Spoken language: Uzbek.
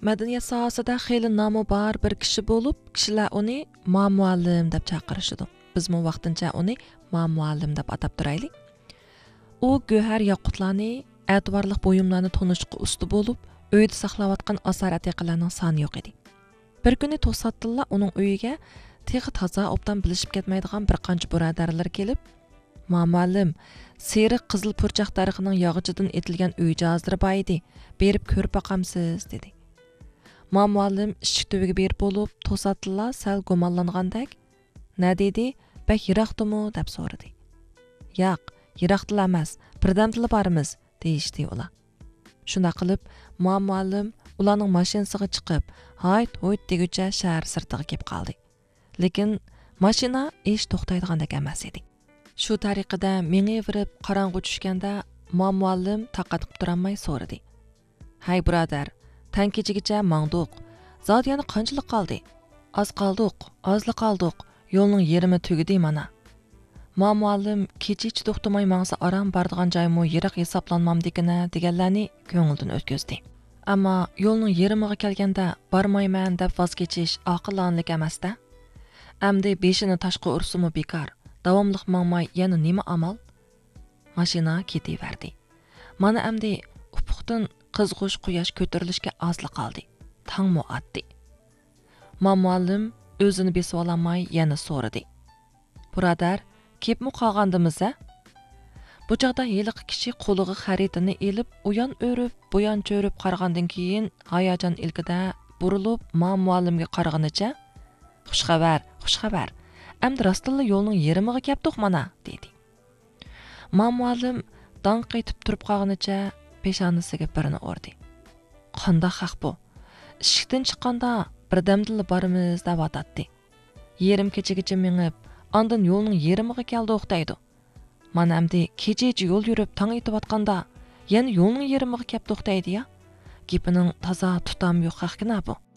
madaniyat sohasida xeyli nomi bor bir kishi bo'lib, kishilar uni muallim deb chaqirishadi. Biz bu vaqtincha uni muallim deb atab turaylik. U go'har yoqutlarni, e'tiborli buyumlarni tonishga usta bo'lib, uyda saqlayotgan asar atiqalarning soni yo'q edi. Bir kuni to'satdilla uning uyiga texi toza obdan bilishib ketmaydigan bir qancha birodarlar kelib, "Muallim, seriq qizil purchaq daraxining yog'ichidan etilgan uy jozlari bor edi. Berib ko'rib boqamsiz" dedi. Muallim ishchi tuviga berib bo'lib, to'satdilla sal gumonlangandek, "Na dedi? Bak yiroqdimi?" deb so'radi. "Yo'q, yiroqdila emas, birdamdila borimiz" deyishdi ular. Shunda qilib, muallim ularning mashinasiga chiqib, hayt-hoyt deguncha shahar sirtiga kelib qoldi. Lekin mashina ish to'xtaydigandek emas edi. Shu tariqada meng'evirib qorong'u tushganda muallim taqat qilib turolmay so'radi. "Hay birodar, tan kechigacha mangduq. Zot yana qanchalik qoldi?" "Az qoldik, ozli qoldik. Yo'lning yerimi tugidi mana." Muallim kechichi to'xtamay mangsa aram bordigan joymi yiroq hisoblanmamdikina deganlarni ko'ngildan o'tkazdi. Ammo yo'lning yerimiga kelganda bormayman deb voz kechish oqilonlik emas-da. Amdi beshini toshqa ursimi bekor. Davomliq mangmay yana nima amal? Mashina ketaverdi. Mana amdi ufuqdan qizg'ush quyosh ko'tarilishga ozli qoldi. Tongmo atdi. Muallim o'zini besib olmay yana so'radi. "Birodar, kepmi qolgandimiz-a?" Bu chaqda heliq kishi qo'liga xaritini elib, uyon o'rib, buyon cho'rib qaragandan keyin hayajon ilkida burilib, muallimga qaraganicha, "Xush xabar, xush xabar. Amdi rostilla yo'lning yerimiga keldik mana" dedi. Muallim dong qaytib turib qolganicha peshonasiga birini urdi. "Qanday haq bu? Ishikdan chiqqanda birdamdilla borimiz" deb atatdi. "Yerim kechagacha mengib, ondan yo'lning yerimiga keldik" deydi. Mana amdi kecha yo'l yurib tong etayotganda yana yo'lning yerimiga keldik deydi ya. Gepining toza tutam yo'q haqina bu.